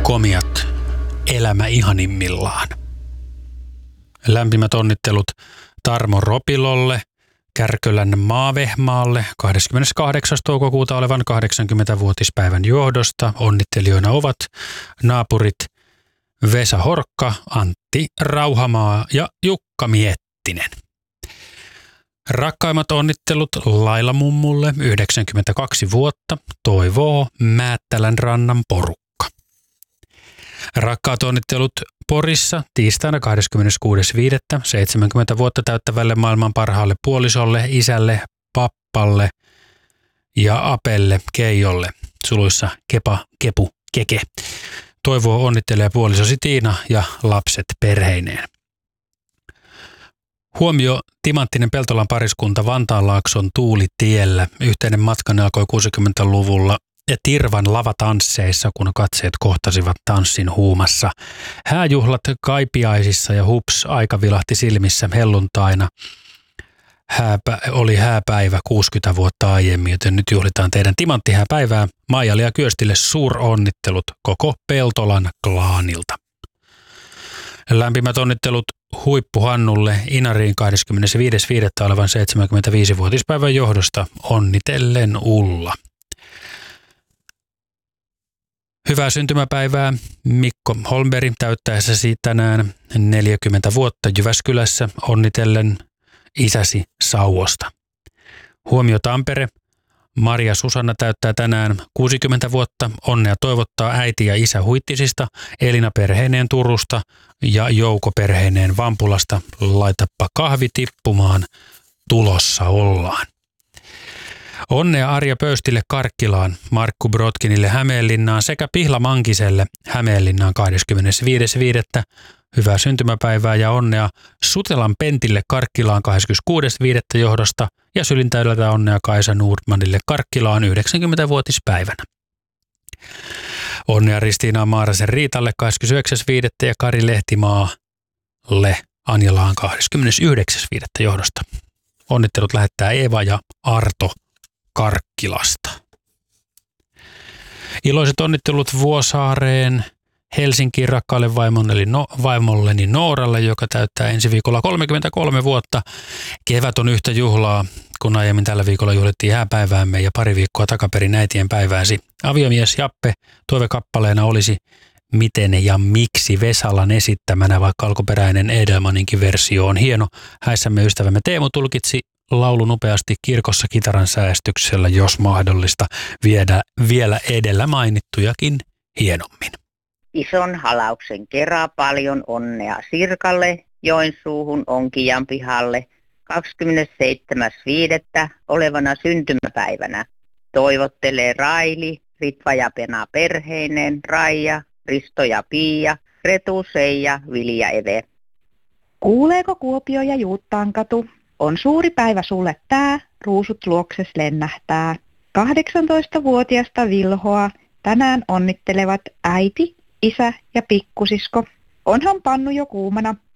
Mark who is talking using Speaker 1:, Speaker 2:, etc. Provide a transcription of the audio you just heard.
Speaker 1: komiat, elämä ihanimmillaan. Lämpimät onnittelut Tarmo Ropilolle, Kärkölän Maavehmaalle 28. toukokuuta olevan 80-vuotispäivän johdosta. Onnittelijoina ovat naapurit Vesa Horkka, Antti Rauhamaa ja Jukka Miettinen. Rakkaimmat onnittelut Laila mummulle 92 vuotta, toivoo Määttälän rannan porukka. Rakkaat onnittelut Porissa tiistaina 26.5. 70 vuotta täyttävälle maailman parhaalle puolisolle, isälle, pappalle ja apelle Keijolle, suluissa Kepa, Kepu, Keke. Toivoo onnittelee puolisosi Tiina ja lapset perheineen. Huomio, timanttinen Peltolan pariskunta Vantaanlaakson Tuulitiellä. Yhteinen matkanne alkoi 60-luvulla ja Tirvan lavatansseissa, kun katseet kohtasivat tanssin huumassa. Hääjuhlat Kaipiaisissa ja hups, aika vilahti silmissä helluntaina. Oli hääpäivä 60 vuotta aiemmin, joten nyt juhlitaan teidän timanttihääpäivää. Maijalle ja Kyöstille suuronnittelut koko Peltolan klaanilta. Lämpimät onnittelut Huippu Hannulle Inariin 25.5. olevan 75-vuotispäivän johdosta. Onnitellen Ulla. Hyvää syntymäpäivää Mikko Holmberg täyttäessäsi tänään 40 vuotta Jyväskylässä. Onnitellen isäsi Sauosta. Huomio Tampere. Maria Susanna täyttää tänään 60 vuotta. Onnea toivottaa äiti ja isä Huittisista, Elina perheineen Turusta ja Jouko perheineen Vampulasta. Laitapa kahvi tippumaan, tulossa ollaan. Onnea Arja Pöystille Karkkilaan, Markku Brotkinille Hämeenlinnaan sekä Pihla Mankiselle Hämeenlinnaan 25.5. Hyvää syntymäpäivää ja onnea Sutelan Pentille Karkkilaan 26.5. johdosta ja sylintäydellä onnea Kaisa Nordmanille Karkkilaan 90-vuotispäivänä. Onnea Ristiina Maarasen Riitalle 29.5. ja Kari Lehtimaalle Anjalaan 29.5. johdosta. Onnittelut lähettää Eeva ja Arto Karkkilasta. Iloiset onnittelut Vuosaareen Helsinkiin rakkaalle vaimolleni Nooralle, joka täyttää ensi viikolla 33 vuotta. Kevät on yhtä juhlaa, kun aiemmin tällä viikolla juhlittiin hääpäiväämme ja pari viikkoa takaperin äitien päivääsi. Aviomies Jappe toivekappaleena olisi Miten ja miksi Vesalan esittämänä, vaikka alkuperäinen Edelmaninkin versio on hieno. Häissämme ystävämme Teemu tulkitsi laulun upeasti kirkossa kitaran säästyksellä, jos mahdollista, vielä edellä mainittujakin hienommin.
Speaker 2: Ison halauksen kerran paljon onnea Sirkalle, Joensuuhun Onkijan pihalle 27.5. olevana syntymäpäivänä. Toivottelee Raili, Ritva ja Pena perheineen, Raija, Risto ja Pia, Retu, Seija, Vilja, Eve.
Speaker 3: Kuuleeko Kuopio ja Juuttaankatu? On suuri päivä sulle tää, ruusut luokses lennähtää. 18-vuotiasta Vilhoa tänään onnittelevat äiti, isä ja pikkusisko. Onhan pannu jo kuumana,